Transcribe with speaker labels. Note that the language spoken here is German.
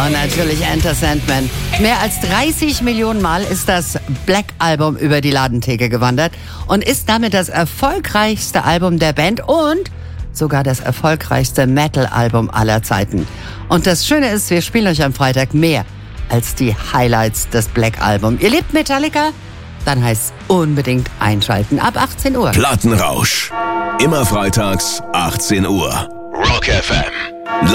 Speaker 1: Und natürlich Enter Sandman. Mehr als 30 Millionen Mal ist das Black-Album über die Ladentheke gewandert und ist damit das erfolgreichste Album der Band und sogar das erfolgreichste Metal-Album aller Zeiten. Und das Schöne ist, wir spielen euch am Freitag mehr als die Highlights des Black-Albums. Ihr liebt Metallica? Dann heißt unbedingt einschalten ab 18 Uhr.
Speaker 2: Plattenrausch. Immer freitags 18 Uhr. Rock FM.